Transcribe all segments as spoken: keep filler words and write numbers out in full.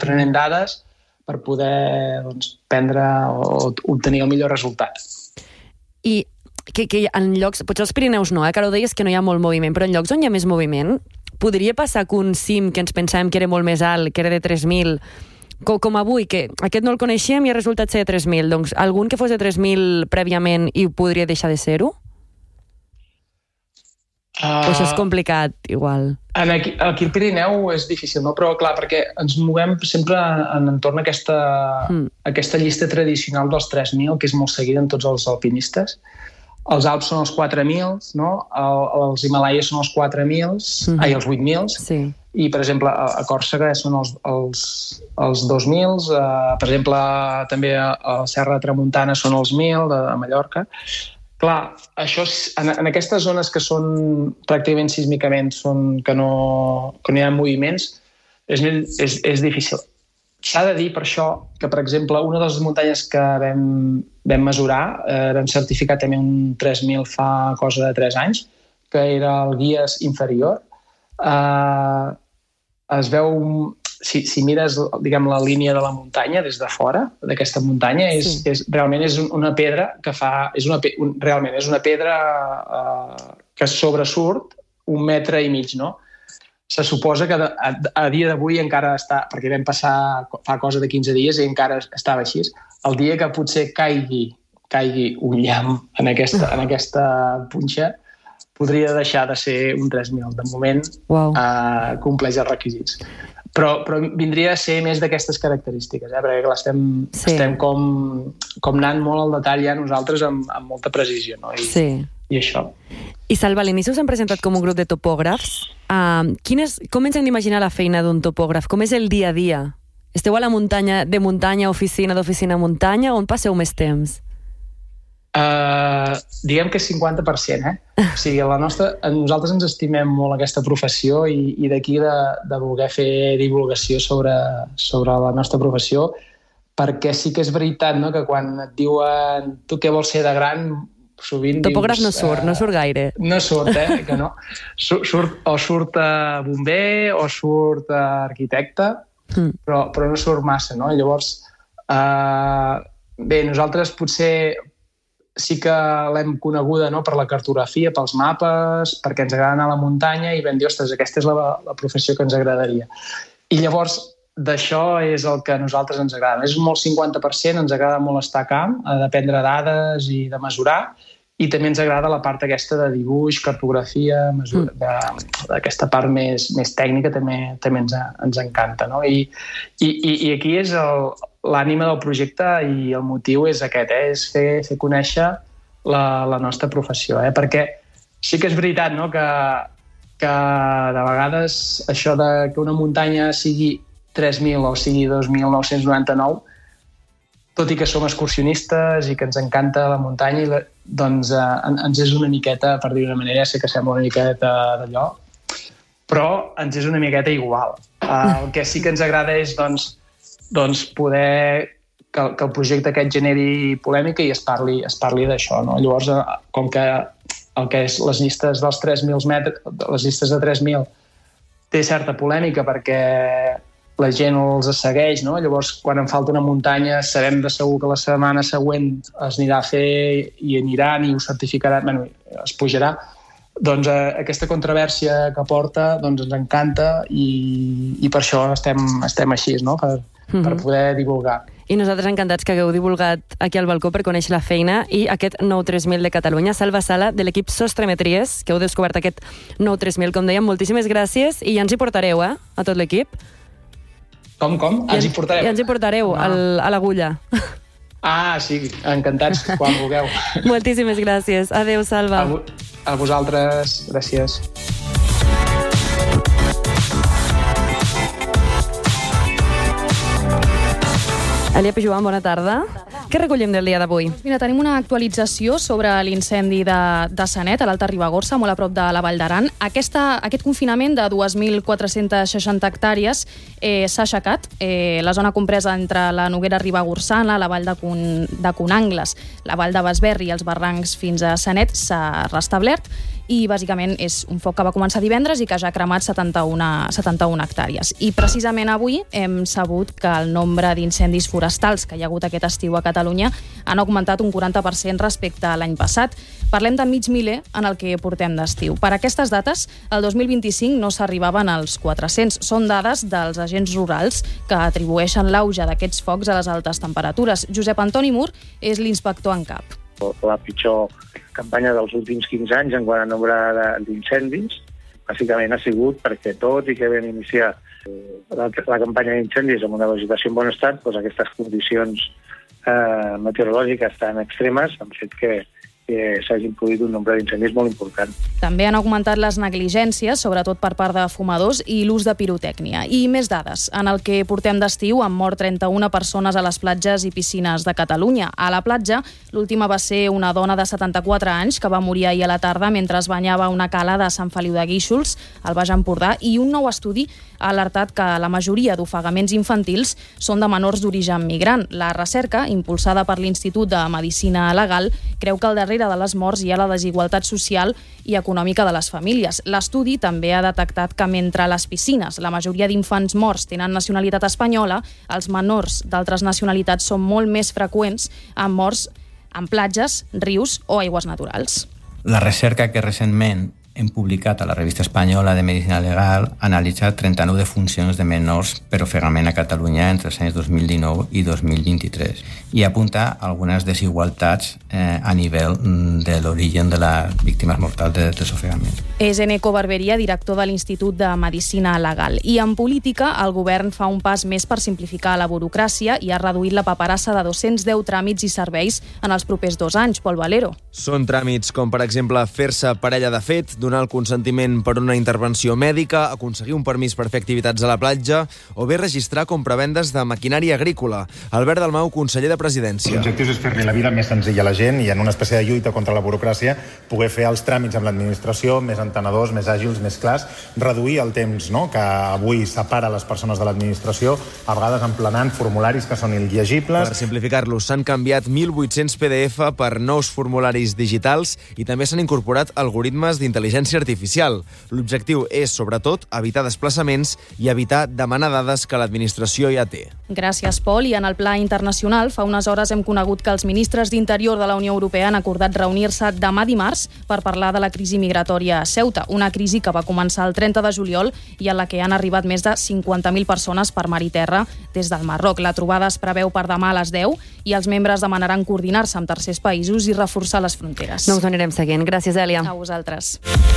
prenent dades per poder doncs, prendre o obtenir el millor resultat. I que, que en llocs, potser als Pirineus no, eh, que ara ho deies que no hi ha molt moviment, però en llocs on hi ha més moviment, podria passar que un cim que ens pensàvem que era molt més alt, que era de tres mil, com, com avui, que aquest no el coneixíem i ha resultat ser de tres mil, doncs algun que fos de tres mil prèviament i podria deixar de ser-ho? Uh, o això és complicat, igual? Aquí, aquí al Pirineu és difícil, no? Però clar, perquè ens movem sempre en entorn a aquesta, mm. aquesta llista tradicional dels tres mil, que és molt seguida en tots els alpinistes. Els Alps són els quatre mil, no? El, els Himalaies són els quatre mil, mm. ai, els vuit mil, sí. I, per exemple, a, a Còrsega són els, els, els dos mil, uh, per exemple, també a, a Serra de Tramuntana són els mil, de, a Mallorca. Clar, això, en, en aquestes zones que són pràcticament sísmicament són, que, no, que no hi ha moviments, és, és, és difícil. S'ha de dir per això que, per exemple, una de les muntanyes que vam, vam mesurar, eh, vam certificar també un tres mil fa cosa de tres anys, que era el Guies inferior. Eh, es veu, si, si mires diguem, la línia de la muntanya des de fora, d'aquesta muntanya, és, sí. és, realment és una pedra que fa... És una, un, realment és una pedra eh, que sobresurt un metre i mig, no? Se suposa que a, a, a dia d'avui encara està, perquè vam passar fa cosa de quinze dies i encara estava així, el dia que potser caigui, caigui un llamp en aquesta, en aquesta punxa, podria deixar de ser un tres mil. De moment, wow. eh, compleix els requisits. Però, però vindria a ser més d'aquestes característiques, eh? Perquè clar, estem, sí. estem com, com anant molt al detall ja nosaltres amb, amb molta precisió, no? I, sí. I això. I Salva, a l'inici us hem presentat com un grup de topògrafs. Uh, quines, com ens hem d'imaginar la feina d'un topògraf? Com és el dia a dia? Esteu a la muntanya, de muntanya a oficina, d'oficina a muntanya? On passeu més temps? Uh, diguem que cinquanta per cent, eh? O sigui, la nostra, nosaltres ens estimem molt aquesta professió i, i d'aquí de, de voler fer divulgació sobre, sobre la nostra professió, perquè sí que és veritat, no?, que quan et diuen tu què vols ser de gran, sovint topògraf dius... no surt, uh, no surt gaire. No surt, eh? Que no. Surt, o surt uh, bomber o surt uh, arquitecte, mm. però, però no surt massa, no? I llavors, uh, bé, nosaltres potser sí que l'hem coneguda, no?, per la cartografia, pels mapes, perquè ens agrada anar a la muntanya i vam dir, ostres, aquesta és la, la professió que ens agradaria. I llavors, d'això és el que a nosaltres ens agrada. És molt cinquanta per cent, ens agrada molt estar a camp, de prendre dades i de mesurar, i també ens agrada la part aquesta de dibuix, cartografia, mesura, de, d'aquesta part més, més tècnica també, també ens, ens encanta, no? I, i, i aquí és el, l'ànima del projecte i el motiu és aquest, eh? És fer, fer conèixer la, la nostra professió, eh? Perquè sí que és veritat, no?, que, que de vegades això de que una muntanya sigui tres mil o sigui dos mil nou-cents noranta-nou, tot i que som excursionistes i que ens encanta la muntanya, doncs eh, ens és una miqueta, per dir-ho d'una manera, sé que sembla una miqueta d'allò, però ens és una miqueta igual. Eh, el que sí que ens agrada és doncs, doncs poder que, que el projecte aquest generi polèmica i es parli, es parli d'això, no? Llavors, com que el que és les llistes dels tres mil metres, les llistes de tres mil té certa polèmica perquè la gent els segueix, no? Llavors, quan em falta una muntanya, sabem de segur que la setmana següent es anirà a fer i aniran i ho certificaran, bueno, es pujarà. Doncs eh, aquesta controvèrsia que porta doncs ens encanta i, i per això estem, estem així, no?, per, mm-hmm. per poder divulgar. I nosaltres encantats que hagueu divulgat aquí al balcó per conèixer la feina i aquest nou tres mil de Catalunya. Salva Sala, de l'equip Sostremetries, que heu descobert aquest nou tres mil, com dèiem, moltíssimes gràcies i ja ens hi portareu, eh?, a tot l'equip. Com, com? Ja, ens hi portareu? Ja ens hi portareu ah. al, a l'agulla. Ah, sí, encantats, quan vulgueu. Moltíssimes gràcies. Adéu, Salva. A, a vosaltres, gràcies. Elia Pijuan, bona tarda. Què recollim del dia d'avui? Mira, tenim una actualització sobre l'incendi de, de Sanet, a l'Alta Ribagorça, molt a prop de la Vall d'Aran. Aquesta, aquest confinament de dos mil quatre-cents seixanta hectàrees eh, s'ha aixecat. Eh, la zona compresa entre la Noguera Ribagorçana, la Vall de, Con, de Conangles, la Vall de Basberri i els barrancs fins a Sanet s'ha restablert i bàsicament és un foc que va començar divendres i que ja ha cremat setanta-una hectàrees. I precisament avui hem sabut que el nombre d'incendis forestals que hi ha hagut aquest estiu a Catalunya han augmentat un quaranta per cent respecte a l'any passat. Parlem de mig miler en el que portem d'estiu. Per aquestes dates, el dos mil vint-i-cinc no s'arribaven als quatre-cents. Són dades dels agents rurals que atribueixen l'auge d'aquests focs a les altes temperatures. Josep Antoni Mur és l'inspector en cap. La pitjor campanya dels últims quinze anys en quant a nombre d'incendis. Bàsicament ha sigut perquè tot i que vam iniciar la, la campanya d'incendis amb una vegetació en bon estat, doncs aquestes condicions eh, meteorològiques tan extremes han fet que que s'hagin produït un nombre d'incendis molt important. També han augmentat les negligències, sobretot per part de fumadors, i l'ús de pirotècnia. I més dades. En el que portem d'estiu han mort trenta-una persones a les platges i piscines de Catalunya. A la platja, l'última va ser una dona de setanta-quatre anys que va morir ahir a la tarda mentre es banyava a una cala de Sant Feliu de Guíxols, al Baix Empordà, i un nou estudi ha alertat que la majoria d'ofegaments infantils són de menors d'origen migrant. La recerca, impulsada per l'Institut de Medicina Legal, creu que al darrere de les morts hi ha la desigualtat social i econòmica de les famílies. L'estudi també ha detectat que mentre a les piscines la majoria d'infants morts tenen nacionalitat espanyola, els menors d'altres nacionalitats són molt més freqüents amb morts en platges, rius o aigües naturals. La recerca que recentment hem publicat a la revista espanyola de Medicina Legal ha analitzat trenta-nou defuncions de menors per ofegament a Catalunya entre els anys dos mil dinou i dos mil vint-i-tres i apunta algunes desigualtats eh, a nivell de l'origen de les víctimes mortals de, dels ofegaments. És Eneco Barberia, director de l'Institut de Medicina Legal. I en política, el govern fa un pas més per simplificar la burocràcia i ha reduït la paperassa de dos-cents deu tràmits i serveis en els propers dos anys. Pol Valero. Són tràmits com, per exemple, fer-se parella de fet, donar el consentiment per una intervenció mèdica, aconseguir un permís per fer activitats a la platja o bé registrar compravendes de maquinària agrícola. Albert Dalmau, conseller de Presidència. L'objectiu és fer-li la vida més senzilla a la gent i en una espècie de lluita contra la burocràcia poder fer els tràmits amb l'administració més entenedors, més àgils, més clars, reduir el temps no, que avui separa les persones de l'administració, a vegades emplenant formularis que són il·llegibles. Per simplificar-los, s'han canviat mil vuit-cents P D F per nous formularis digitals i també s'han incorporat algoritmes d'intel·ligència artificial. L'objectiu és, sobretot, evitar desplaçaments i evitar demanar dades que l'administració ja té. Gràcies, Pol. I en el pla internacional, fa unes hores hem conegut que els ministres d'Interior de la Unió Europea han acordat reunir-se demà dimarts per parlar de la crisi migratòria a Ceuta, una crisi que va començar el trenta de juliol i en la que han arribat més de cinquanta mil persones per mar i terra des del Marroc. La trobada es preveu per demà a les deu i els membres demanaran coordinar-se amb tercers països i reforçar les fronteres. No us anirem seguint. Gràcies, Èlia. A vosaltres.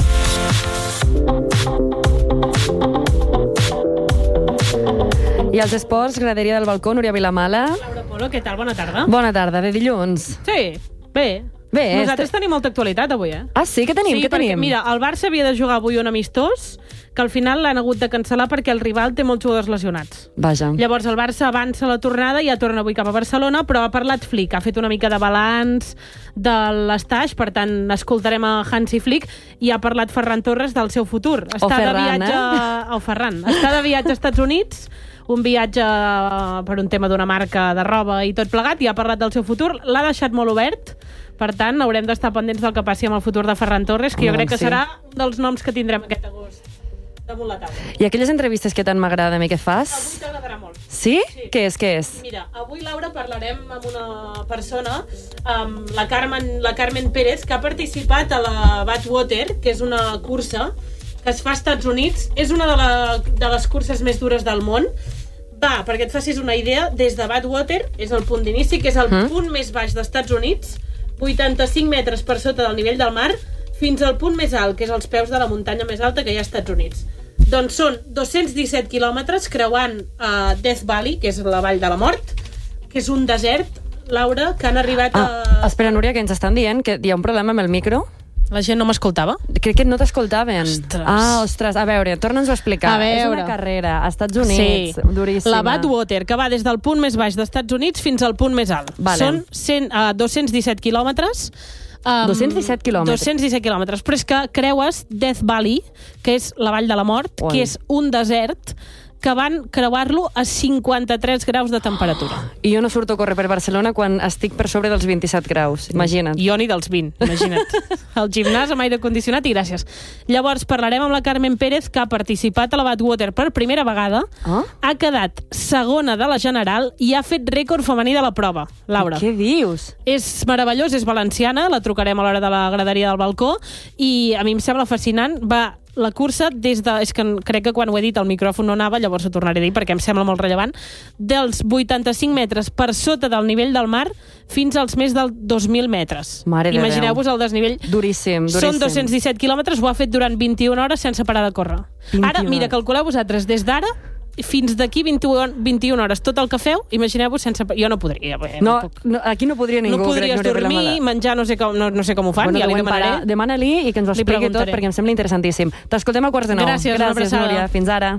I als esports, graderia del balcó, Núria Vilamala. Laura Polo, què tal? Bona tarda. Bona tarda, de dilluns. Sí, bé. Bé, Nosaltres este... tenim molta actualitat avui, eh? Ah, sí? Què tenim? Sí, Què perquè, tenim? mira, el Barça havia de jugar avui un amistós que al final l'han hagut de cancel·lar perquè el rival té molts jugadors lesionats. Vaja. Llavors el Barça avança la tornada i ja torna avui cap a Barcelona, però ha parlat Flick, ha fet una mica de balanç de l'estaix, per tant escoltarem a Hansi Flick, i ha parlat Ferran Torres del seu futur. Està o Ferran, de viatge... eh? O Ferran. Està de viatge als Estats Units, un viatge per un tema d'una marca de roba i tot plegat, i ha parlat del seu futur, l'ha deixat molt obert. Per tant, haurem d'estar pendents del que passi amb el futur de Ferran Torres, que jo crec que sí. serà un dels noms que tindrem aquest agost damunt la taula. I aquelles entrevistes que tant m'agrada a mi que fas? Avui t'agradarà molt. Sí? sí? Què és, què és? Mira, avui, Laura, parlarem amb una persona, amb la Carmen, la Carmen Pérez, que ha participat a la Badwater, que és una cursa que es fa als Estats Units. És una de, la, de les curses més dures del món. Va, perquè et facis una idea, des de Badwater, és el punt d'inici, que és el mm. punt més baix dels Estats Units, vuitanta-cinc metres per sota del nivell del mar, fins al punt més alt, que és als peus de la muntanya més alta que hi ha als Estats Units. Doncs són dos-cents disset quilòmetres creuant uh, Death Valley, que és la vall de la mort, que és un desert, Laura, que han arribat a... Ah, espera, Núria, que ens estan dient que hi ha un problema amb el micro. La gent no m'escoltava? Crec que no t'escoltaven. Ostres. Ah, ostres, a veure, torna'ns-ho a explicar. A veure. És una carrera als Estats Units, sí. duríssima. La Badwater, que va des del punt més baix dels Estats Units fins al punt més alt. Vale. Són cent, uh, dos-cents disset quilòmetres. Um, dos-cents disset quilòmetres. dos-cents disset quilòmetres. Però és que creues Death Valley, que és la vall de la mort, Ui. que és un desert que van creuar-lo a cinquanta-tres graus de temperatura. I jo no surto a córrer per Barcelona quan estic per sobre dels vint-i-set graus, imagina't. Jo ni dels vint, imagina't. El gimnàs amb aire condicionat i gràcies. Llavors parlarem amb la Carmen Pérez, que ha participat a la Badwater per primera vegada, Ah? ha quedat segona de la general i ha fet rècord femení de la prova. Laura. Què dius? És meravellós, és valenciana, la trucarem a l'hora de la graderia del balcó i a mi em sembla fascinant. Va, la cursa des de... És que crec que quan ho he dit el micròfon no anava, llavors ho tornaré a dir perquè em sembla molt rellevant. Dels vuitanta-cinc metres per sota del nivell del mar fins als més dels dos mil metres. Mare de Déu. Imagineu-vos el desnivell. Duríssim, duríssim. Són dos-cents disset quilòmetres, ho ha fet durant vint-i-una hores sense parar de córrer. Ara, mira, calculeu vosaltres, des d'ara fins d'aquí vint-i-una hores, tot el que feu, imagineu-vos sense... Jo no podria. Bé, No, no, puc. no, aquí no podria ningú. no podries crec, Núria dormir, Vilamala. menjar, no sé com, no, no sé com ho fan, Bueno, ja li deuen demanaré. parar. Demana-li i que ens ho Li expliqui tot, preguntaré. perquè em sembla interessantíssim. T'escoltem a quarts de nou. Gràcies, una Gràcies, abraçada. Núria. Fins ara.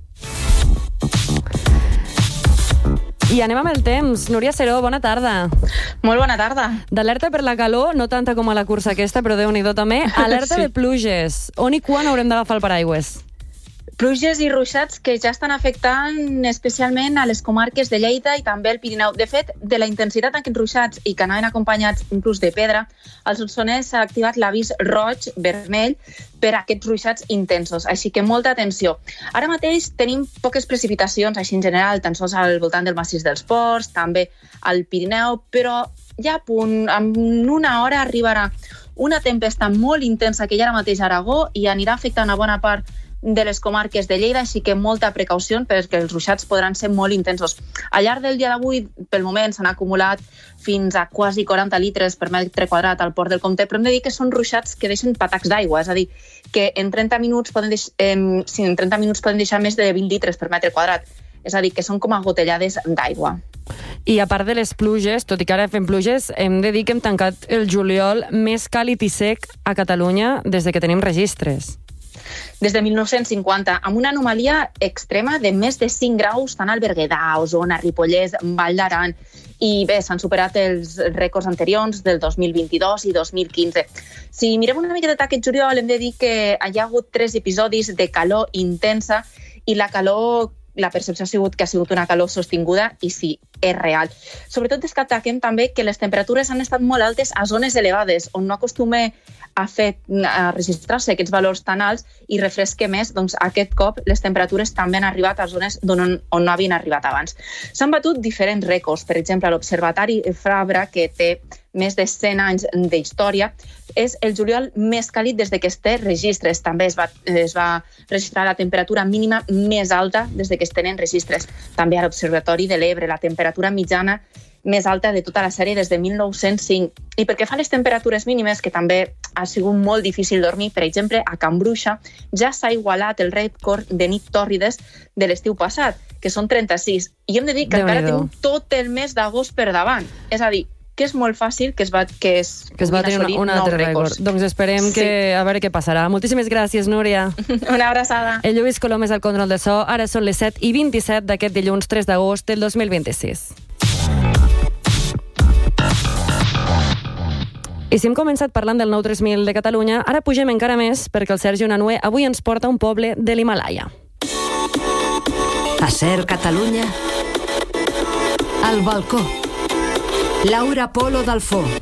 I anem amb el temps. Núria Seró, bona tarda. Molt bona tarda. D'alerta per la calor, no tanta com a la cursa aquesta, però Déu-n'hi-do també. Alerta Sí. de pluges. On i quan haurem d'agafar el paraigües? Pluges i ruixats que ja estan afectant especialment a les comarques de Lleida i també al Pirineu. De fet, de la intensitat d'aquests ruixats i que anaven acompanyats inclús de pedra, el Solsonès s'ha activat l'avís roig, vermell, per a aquests ruixats intensos. Així que molta atenció. Ara mateix tenim poques precipitacions, així en general, tan sols al voltant del massís dels Ports, també al Pirineu, però ja a punt, en una hora arribarà una tempesta molt intensa que hi ha ara mateix a Aragó i anirà afectant a bona part de les comarques de Lleida, així que molta precaució perquè els ruixats podran ser molt intensos. Al llarg del dia d'avui, pel moment, s'han acumulat fins a quasi quaranta litres per metre quadrat al Port del Comte, però hem de dir que són ruixats que deixen patacs d'aigua, és a dir, que en trenta minuts poden, deix... eh, sí, en trenta minuts poden deixar més de vint litres per metre quadrat, és a dir, que són com a gotellades d'aigua. I a part de les pluges, tot i que ara fem pluges, hem de dir que hem tancat el juliol més càlid i sec a Catalunya des de que tenim registres. Des de mil nou-cents cinquanta, amb una anomalia extrema de més de cinc graus, tant al Berguedà, Osona, Ripollès, Vall d'Aran, i bé, s'han superat els rècords anteriors del dos mil vint-i-dos i dos mil quinze. Si mirem una miqueta aquest juliol, hem de dir que hi ha hagut tres episodis de calor intensa i la calor, la percepció ha sigut que ha sigut una calor sostinguda i sí, és real. Sobretot destaquem també que les temperatures han estat molt altes a zones elevades, on no acostuma a, fer, a registrar-se aquests valors tan alts i refresca més, doncs aquest cop les temperatures també han arribat a zones on, on no havien arribat abans. S'han batut diferents rècords, per exemple, l'Observatori Fabra, que té més de cent anys d'història, és el juliol més càlid des de que es té registres. També es va, es va registrar la temperatura mínima més alta des de que es tenen registres. També a l'Observatori de l'Ebre, la temperatura mitjana més alta de tota la sèrie des de mil nou-cents cinc. I pel que fa a les temperatures mínimes, que també ha sigut molt difícil dormir, per exemple, a Can Bruixa ja s'ha igualat el rècord de nit tòrrides de l'estiu passat, que són trenta-sis. I hem de dir que encara tenim tot el mes d'agost per davant. És a dir, que és molt fàcil que es va, que es, que es va tenir un, un altre rècord. Doncs esperem sí. que a veure què passarà. Moltíssimes gràcies, Núria. Una abraçada. El Lluís Colom és al control de so. Ara són les set i vint-i-set d'aquest dilluns tres d'agost del dos mil vint-i-sis. I si hem començat parlant del nou tres mil de Catalunya, ara pugem encara més perquè el Sergi Unanue avui ens porta a un poble de l'Himalaya. A Ser Catalunya, al balcó. Laura Polo d'Alfó.